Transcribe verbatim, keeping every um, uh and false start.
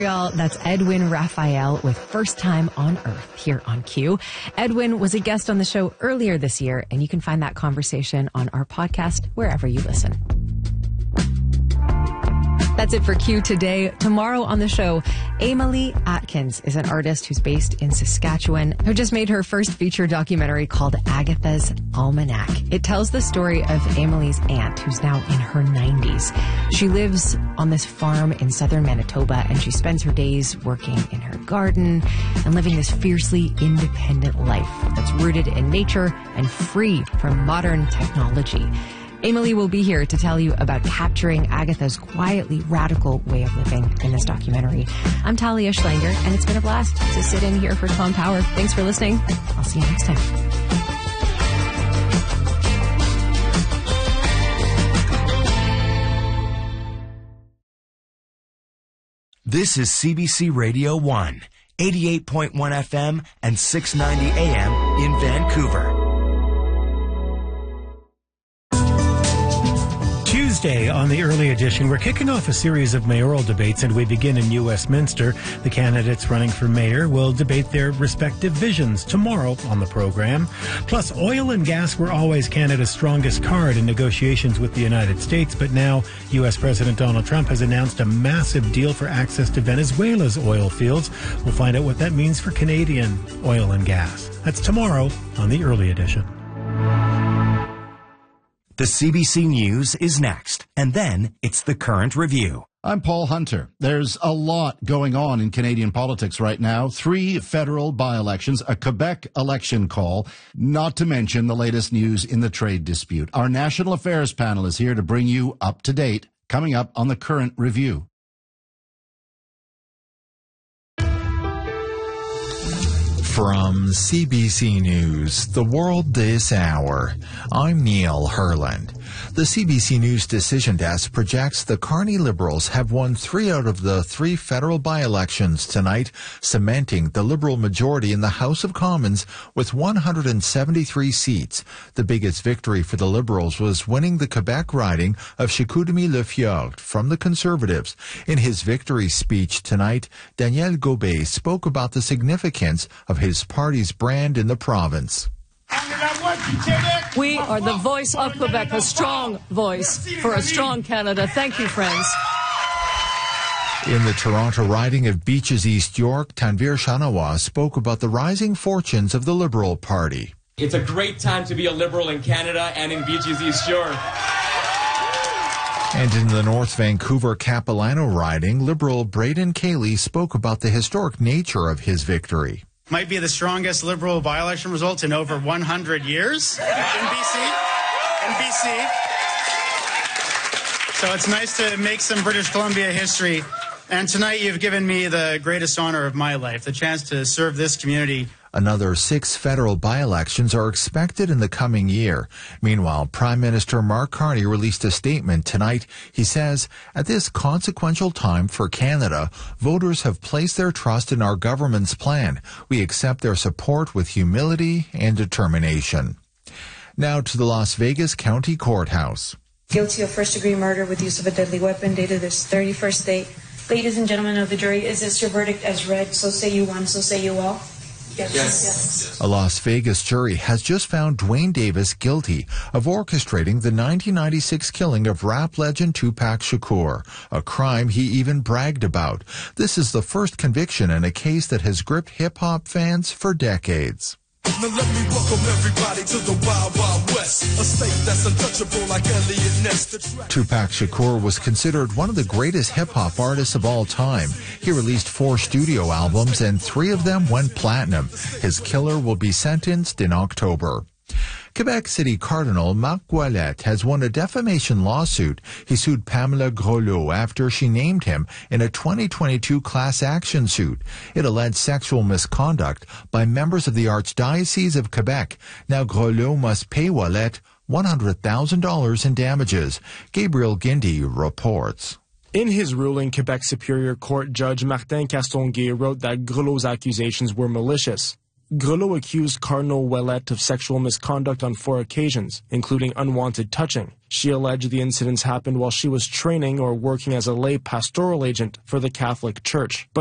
Y'all, that's Edwin Raphael with First Time on Earth here on Q. Edwin was a guest on the show earlier this year, and you can find that conversation on our podcast wherever you listen. That's it for Q today. Tomorrow on the show, Emily Atkins is an artist who's based in Saskatchewan who just made her first feature documentary called Agatha's Almanac. It tells the story of Emily's aunt, who's now in her nineties. She lives on this farm in southern Manitoba, and she spends her days working in her garden and living this fiercely independent life that's rooted in nature and free from modern technology. Emily will be here to tell you about capturing Agatha's quietly radical way of living in this documentary. I'm Talia Schlanger, and it's been a blast to sit in here for Tom Power. Thanks for listening. I'll see you next time. This is C B C Radio one, eighty-eight point one F M and six ninety A M in Vancouver. Tuesday on the early edition, we're kicking off a series of mayoral debates, and we begin in New Westminster. The candidates running for mayor will debate their respective visions tomorrow on the program. Plus, oil and gas were always Canada's strongest card in negotiations with the United States, but now U S President Donald Trump has announced a massive deal for access to Venezuela's oil fields. We'll find out what that means for Canadian oil and gas. That's tomorrow on the early edition. The C B C News is next, and then it's the Current Review. I'm Paul Hunter. There's a lot going on in Canadian politics right now. Three federal by-elections, a Quebec election call, not to mention the latest news in the trade dispute. Our National Affairs panel is here to bring you up to date, coming up on the Current Review. From C B C News, The World This Hour, I'm Neil Herland. The C B C News Decision Desk projects the Carney Liberals have won three out of the three federal by-elections tonight, cementing the Liberal majority in the House of Commons with one hundred seventy-three seats. The biggest victory for the Liberals was winning the Quebec riding of Chicoutimi-Le from the Conservatives. In his victory speech tonight, Daniel Gobet spoke about the significance of his party's brand in the province. We are the voice of Quebec, a strong voice for a strong Canada. Thank you, friends. In the Toronto riding of Beaches East York, Tanvir Shanawa spoke about the rising fortunes of the Liberal Party. It's a great time to be a Liberal in Canada and in Beaches East York. And in the North Vancouver Capilano riding, Liberal Braden Cayley spoke about the historic nature of his victory. Might be the strongest Liberal by-election result in over one hundred years in B C. In B C. So it's nice to make some British Columbia history. And tonight you've given me the greatest honor of my life, the chance to serve this community. Another six federal by-elections are expected in the coming year. Meanwhile, Prime Minister Mark Carney released a statement tonight. He says, at this consequential time for Canada, voters have placed their trust in our government's plan. We accept their support with humility and determination. Now to the Las Vegas County Courthouse. Guilty of first-degree murder with use of a deadly weapon dated this thirty-first date. Ladies and gentlemen of the jury, is this your verdict as read? So say you one, so say you all. Yes. Yes. A Las Vegas jury has just found Dwayne Davis guilty of orchestrating the nineteen ninety-six killing of rap legend Tupac Shakur, a crime he even bragged about. This is the first conviction in a case that has gripped hip-hop fans for decades. Now let me welcome everybody to the Wild Wild West, a state that's untouchable like Elliot Ness. Tupac Shakur was considered one of the greatest hip-hop artists of all time. He released four studio albums and three of them went platinum. His killer will be sentenced in October. Quebec City Cardinal Marc Ouellet has won a defamation lawsuit. He sued Pamela Grelot after she named him in a twenty twenty-two class action suit. It alleged sexual misconduct by members of the Archdiocese of Quebec. Now Grelot must pay Ouellet one hundred thousand dollars in damages. Gabriel Guindy reports. In his ruling, Quebec Superior Court Judge Martin Castonguay wrote that Grelot's accusations were malicious. Grelot accused Cardinal Ouellet of sexual misconduct on four occasions, including unwanted touching. She alleged the incidents happened while she was training or working as a lay pastoral agent for the Catholic Church. But